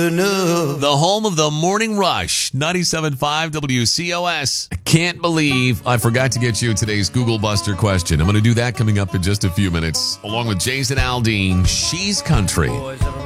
The home of the Morning Rush, 97.5 WCOS. I can't believe I forgot to get you today's Google Buster question. I'm going to do that coming up in just a few minutes, along with Jason Aldean. She's Country.